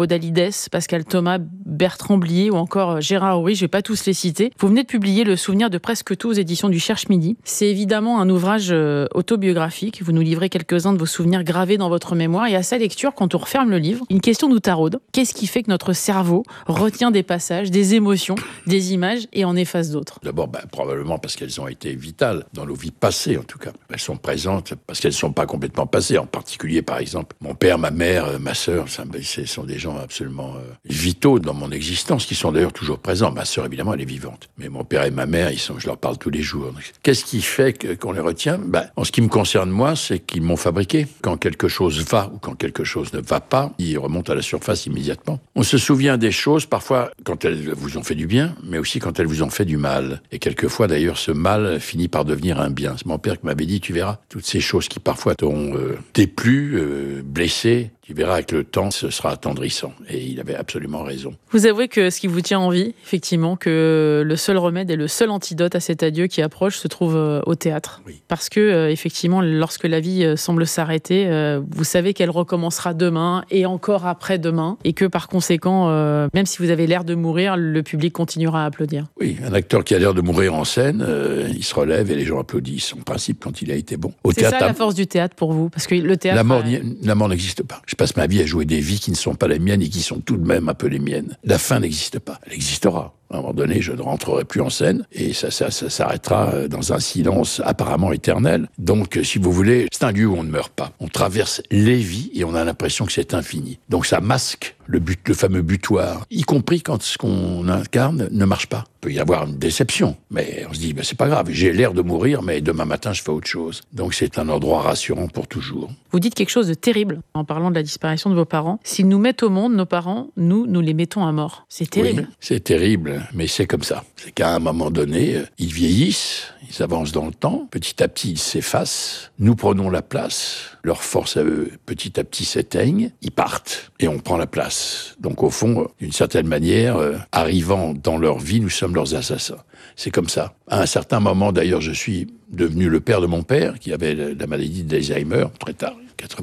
Podalides, Pascal Thomas, Bertrand Blier ou encore Gérard Houry, je ne vais pas tous les citer. Vous venez de publier Le souvenir de presque tout aux éditions du Cherche-Midi. C'est évidemment un ouvrage autobiographique. Vous nous livrez quelques-uns de vos souvenirs gravés dans votre mémoire et à sa lecture, quand on referme le livre, une question nous taraude. Qu'est-ce qui fait que notre cerveau retient des passages, des émotions, des images et en efface d'autres ? D'abord, probablement parce qu'elles ont été vitales dans nos vies passées, en tout cas. Elles sont présentes parce qu'elles ne sont pas complètement passées. En particulier, par exemple, mon père, ma mère, ma sœur, ce sont des gens absolument vitaux dans mon existence, qui sont d'ailleurs toujours présents. Ma sœur, évidemment, elle est vivante. Mais mon père et ma mère, je leur parle tous les jours. Donc, qu'est-ce qui fait qu'on les retient ? En ce qui me concerne, moi, c'est qu'ils m'ont fabriqué. Quand quelque chose va ou quand quelque chose ne va pas, ils remontent à la surface immédiatement. On se souvient des choses, parfois, quand elles vous ont fait du bien, mais aussi quand elles vous ont fait du mal. Et quelquefois, d'ailleurs, ce mal finit par devenir un bien. C'est mon père qui m'avait dit, tu verras, toutes ces choses qui parfois t'ont déplu, blessé, tu verras, avec le temps, ce sera attendrissant. Et il avait absolument raison. Vous avouez que ce qui vous tient en vie, effectivement, que le seul remède et le seul antidote à cet adieu qui approche se trouve au théâtre. Oui. Parce que, effectivement, lorsque la vie semble s'arrêter, vous savez qu'elle recommencera demain et encore après-demain. Et que, par conséquent, même si vous avez l'air de mourir, le public continuera à applaudir. Oui, un acteur qui a l'air de mourir en scène, il se relève et les gens applaudissent. En principe, quand il a été bon. C'est ça la force du théâtre pour vous ? Parce que le théâtre... La mort n'existe pas. Je passe ma vie à jouer des vies qui ne sont pas les miennes et qui sont tout de même un peu les miennes. La fin n'existe pas. Elle existera. À un moment donné, je ne rentrerai plus en scène et ça s'arrêtera dans un silence apparemment éternel. Donc, si vous voulez, c'est un lieu où on ne meurt pas. On traverse les vies et on a l'impression que c'est infini. Donc, ça masque le fameux butoir, y compris quand ce qu'on incarne ne marche pas. Il peut y avoir une déception, mais on se dit, c'est pas grave, j'ai l'air de mourir, mais demain matin, je fais autre chose. Donc, c'est un endroit rassurant pour toujours. Vous dites quelque chose de terrible en parlant de la disparition de vos parents. S'ils nous mettent au monde, nos parents, nous les mettons à mort. C'est terrible. Oui, c'est terrible, mais c'est comme ça. C'est qu'à un moment donné, ils vieillissent, ils avancent dans le temps, petit à petit, ils s'effacent, nous prenons la place, leurs forces à eux, petit à petit, s'éteignent, ils partent, et on prend la place. Donc au fond, d'une certaine manière, arrivant dans leur vie, nous sommes leurs assassins. C'est comme ça. À un certain moment, d'ailleurs, je suis devenu le père de mon père, qui avait la maladie d'Alzheimer, très tard,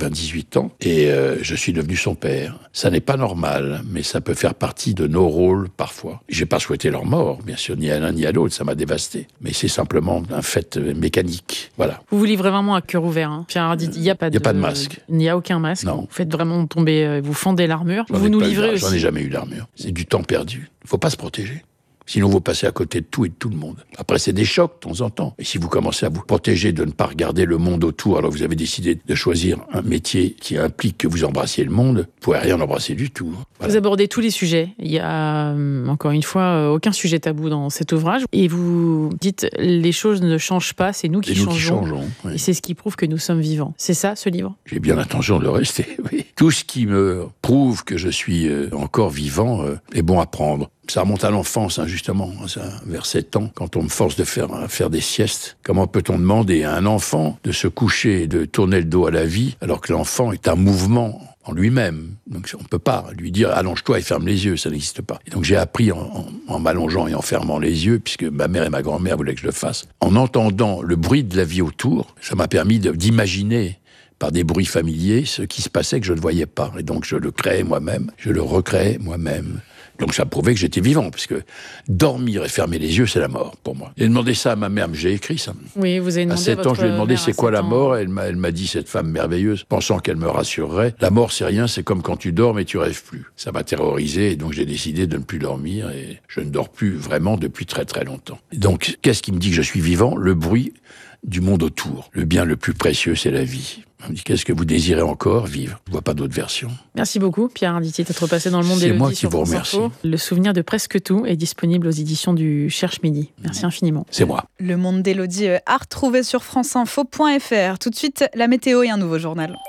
98 ans, et je suis devenu son père. Ça n'est pas normal, mais ça peut faire partie de nos rôles parfois. J'ai pas souhaité leur mort, bien sûr, ni à l'un ni à l'autre, ça m'a dévasté. Mais c'est simplement un fait mécanique, voilà. Vous vous livrez vraiment à cœur ouvert, hein. Pierre Arditi, il n'y a pas de masque. Il n'y a aucun masque. Non. Vous faites vraiment tomber, vous fendez l'armure. Vous nous livrez aussi. J'en ai jamais eu l'armure. C'est du temps perdu. Il faut pas se protéger. Sinon, vous passez à côté de tout et de tout le monde. Après, c'est des chocs, de temps en temps. Et si vous commencez à vous protéger de ne pas regarder le monde autour, alors que vous avez décidé de choisir un métier qui implique que vous embrassiez le monde, vous pouvez rien embrasser du tout. Voilà. Vous abordez tous les sujets. Il y a, encore une fois, aucun sujet tabou dans cet ouvrage. Et vous dites, les choses ne changent pas, c'est nous qui changeons. Oui. Et c'est ce qui prouve que nous sommes vivants. C'est ça, ce livre ? J'ai bien l'intention de le rester, oui. Tout ce qui me prouve que je suis encore vivant est bon à prendre. Ça remonte à l'enfance, justement, vers 7 ans, quand on me force de faire des siestes. Comment peut-on demander à un enfant de se coucher et de tourner le dos à la vie, alors que l'enfant est un mouvement en lui-même. Donc on ne peut pas lui dire « allonge-toi et ferme les yeux », ça n'existe pas. Et donc j'ai appris en m'allongeant et en fermant les yeux, puisque ma mère et ma grand-mère voulaient que je le fasse. En entendant le bruit de la vie autour, ça m'a permis d'imaginer par des bruits familiers ce qui se passait que je ne voyais pas. Et donc je le créais moi-même, je le recréais moi-même. Donc ça prouvait que j'étais vivant, parce que dormir et fermer les yeux, c'est la mort pour moi. J'ai demandé ça à ma mère, mais j'ai écrit ça. Oui, vous avez demandé à 7 ans, je lui ai demandé c'est quoi la mort. Elle m'a dit, cette femme merveilleuse, pensant qu'elle me rassurerait, la mort c'est rien, c'est comme quand tu dors mais tu rêves plus. Ça m'a terrorisé, et donc j'ai décidé de ne plus dormir, et je ne dors plus vraiment depuis très très longtemps. Donc qu'est-ce qui me dit que je suis vivant ? Le bruit du monde autour. Le bien le plus précieux, c'est la vie. On me dit, qu'est-ce que vous désirez encore vivre ? Je ne vois pas d'autre version. Merci beaucoup, Pierre Arditi, d'être passé dans le monde d'Élodie sur France Info. C'est moi qui vous remercie. Le souvenir de presque tout est disponible aux éditions du Cherche-Midi. Merci infiniment. C'est moi. Le monde d'Élodie à retrouver sur franceinfo.fr. Tout de suite, la météo et un nouveau journal.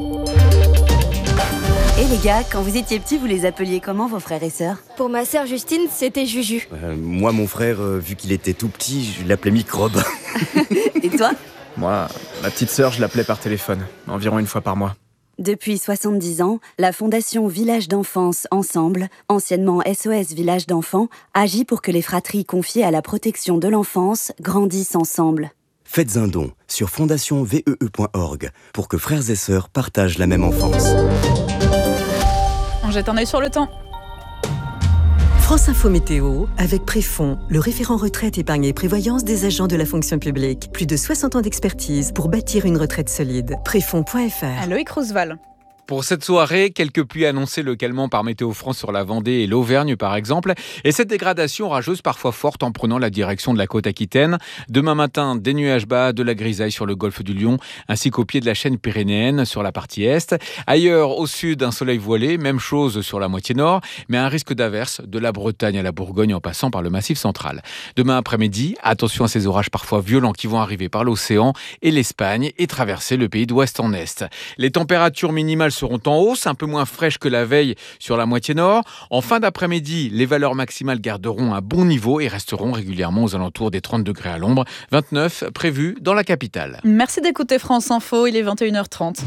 Et les gars, quand vous étiez petits, vous les appeliez comment, vos frères et sœurs ? Pour ma sœur Justine, c'était Juju. Moi, mon frère, vu qu'il était tout petit, je l'appelais Microbe. Et toi ? Moi, ma petite sœur, je l'appelais par téléphone, environ une fois par mois. Depuis 70 ans, la Fondation Village d'Enfance Ensemble, anciennement SOS Village d'Enfants, agit pour que les fratries confiées à la protection de l'enfance grandissent ensemble. Faites un don sur fondationvee.org pour que frères et sœurs partagent la même enfance. On jette un œil sur le temps. France Info Météo, avec Préfond, le référent retraite, épargne et prévoyance des agents de la fonction publique. Plus de 60 ans d'expertise pour bâtir une retraite solide. Préfond.fr. Loïc Roosevelt. Pour cette soirée, quelques pluies annoncées localement par Météo France sur la Vendée et l'Auvergne par exemple. Et cette dégradation orageuse parfois forte en prenant la direction de la côte aquitaine. Demain matin, des nuages bas, de la grisaille sur le golfe du Lion, ainsi qu'au pied de la chaîne pyrénéenne sur la partie est. Ailleurs, au sud, un soleil voilé, même chose sur la moitié nord, mais un risque d'averse de la Bretagne à la Bourgogne en passant par le Massif central. Demain après-midi, attention à ces orages parfois violents qui vont arriver par l'océan et l'Espagne et traverser le pays d'ouest en est. Les températures minimales seront en hausse, un peu moins fraîches que la veille sur la moitié nord. En fin d'après-midi, les valeurs maximales garderont un bon niveau et resteront régulièrement aux alentours des 30 degrés à l'ombre, 29 prévus dans la capitale. Merci d'écouter France Info, il est 21h30.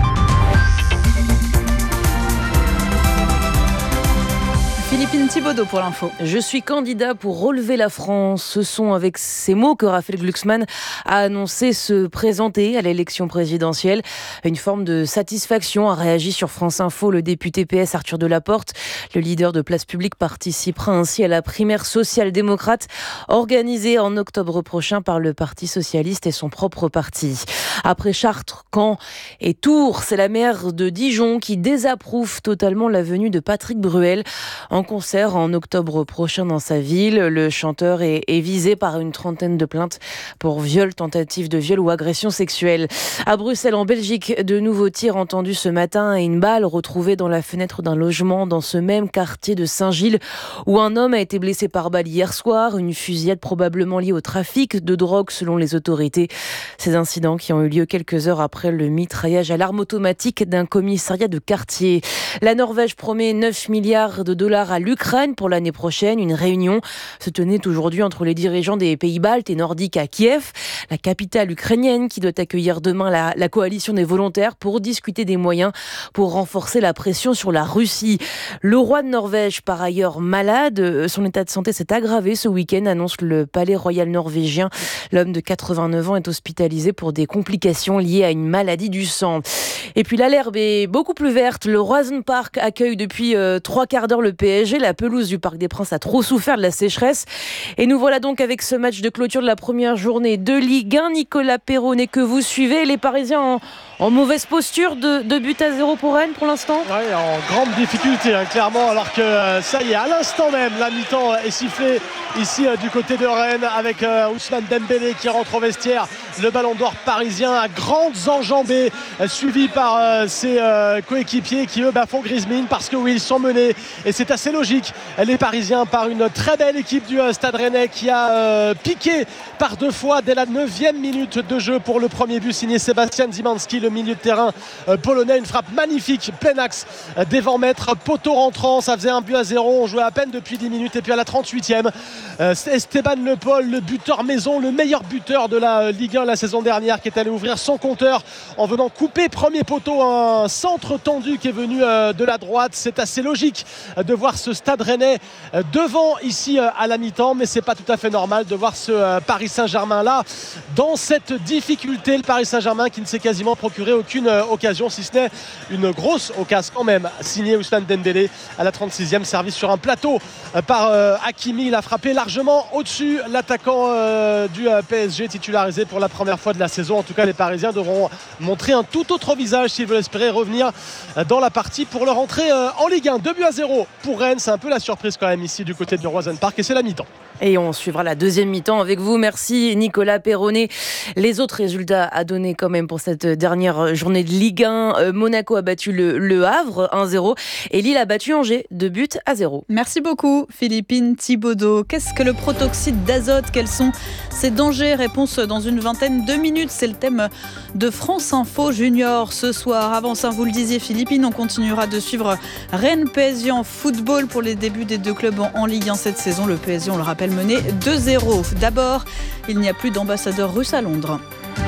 Philippine Thibaudot pour l'info. Je suis candidat pour relever la France. Ce sont avec ces mots que Raphaël Glucksmann a annoncé se présenter à l'élection présidentielle. Une forme de satisfaction a réagi sur France Info le député PS Arthur Delaporte. Le leader de Place Publique participera ainsi à la primaire social-démocrate organisée en octobre prochain par le Parti socialiste et son propre parti. Après Chartres, Caen et Tours, c'est la maire de Dijon qui désapprouve totalement la venue de Patrick Bruel en concert en octobre prochain dans sa ville. Le chanteur est visé par une trentaine de plaintes pour viol, tentative de viol ou agression sexuelle. À Bruxelles, en Belgique, de nouveaux tirs entendus ce matin et une balle retrouvée dans la fenêtre d'un logement dans ce même quartier de Saint-Gilles où un homme a été blessé par balle hier soir. Une fusillade probablement liée au trafic de drogue selon les autorités. Ces incidents qui ont eu lieu quelques heures après le mitraillage à l'arme automatique d'un commissariat de quartier. La Norvège promet 9 milliards de dollars à l'Ukraine pour l'année prochaine. Une réunion se tenait aujourd'hui entre les dirigeants des pays baltes et nordiques à Kiev, la capitale ukrainienne qui doit accueillir demain la coalition des volontaires pour discuter des moyens pour renforcer la pression sur la Russie. Le roi de Norvège, par ailleurs malade, son état de santé s'est aggravé ce week-end, annonce le palais royal norvégien. L'homme de 89 ans est hospitalisé pour des complications liées à une maladie du sang. Et puis là, l'herbe est beaucoup plus verte. Le Roison Park accueille depuis 3 quarts d'heure le PSG. La pelouse du Parc des Princes a trop souffert de la sécheresse. Et nous voilà donc avec ce match de clôture de la première journée de Ligue 1. Nicolas Perronnet que vous suivez. Les Parisiens en mauvaise posture, de but à 0 pour Rennes pour l'instant. Oui, en grande difficulté, clairement. Alors que ça y est, à l'instant même, la mi-temps est sifflée ici du côté de Rennes avec Ousmane Dembélé qui rentre au vestiaire. Le ballon d'or parisien à grandes enjambées, suivi par ses coéquipiers qui eux font grise mine parce que oui, ils sont menés et c'est assez logique. Les Parisiens par une très belle équipe du Stade Rennais qui a piqué par 2 fois dès la 9e minute de jeu pour le premier but signé Sébastien Szymanski, le milieu de terrain polonais. Une frappe magnifique, plein axe des 20 mètres, poteau rentrant, ça faisait 1-0. On jouait à peine depuis 10 minutes et puis à la 38e, Esteban Le Paul, le buteur maison, le meilleur buteur de la Ligue 1 la saison dernière, qui est allé ouvrir son compteur en venant couper premier poteau, un centre tendu qui est venu de la droite. C'est assez logique de voir ce Stade Rennais devant ici à la mi-temps, mais c'est pas tout à fait normal de voir ce Paris Saint-Germain là dans cette difficulté. Le Paris Saint-Germain qui ne s'est quasiment procuré aucune occasion, si ce n'est une grosse occasion quand même, signé Ousmane Dembélé à la 36e, servi sur un plateau par Hakimi. Il a frappé largement au-dessus l'attaquant du PSG, titularisé pour la première fois de la saison. En tout cas, les Parisiens devront montrer un tout autre visage s'ils veulent espérer revenir dans la partie pour leur entrée en Ligue 1. 2-0 pour Rennes, c'est un peu la surprise quand même ici du côté du Roison Park et c'est la mi-temps. Et on suivra la deuxième mi-temps avec vous. Merci Nicolas Perronnet. Les autres résultats à donner quand même pour cette dernière journée de Ligue 1. Monaco a battu le Havre 1-0 et Lille a battu Angers 2-0. Merci beaucoup Philippine Thibaudot. Qu'est-ce que le protoxyde d'azote? Quels sont ses dangers? Réponse dans une vingtaine de minutes. C'est le thème de France Info Junior ce soir. Avant ça, vous le disiez Philippine, on continuera de suivre Rennes PSG en football pour les débuts des deux clubs en Ligue 1 cette saison. Le PSG, on le rappelle, mené 2-0. D'abord, il n'y a plus d'ambassadeur russe à Londres.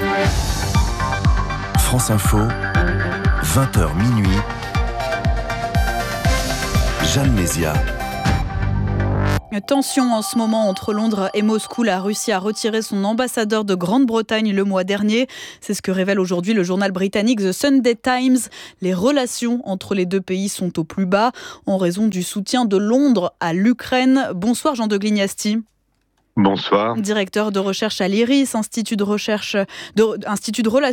France Info, 20h minuit. Jeanne Mézia. Tension en ce moment entre Londres et Moscou. La Russie a retiré son ambassadeur de Grande-Bretagne le mois dernier. C'est ce que révèle aujourd'hui le journal britannique The Sunday Times. Les relations entre les deux pays sont au plus bas en raison du soutien de Londres à l'Ukraine. Bonsoir Jean de Glignasti. Bonsoir. Directeur de recherche à l'IRIS, Institut de relations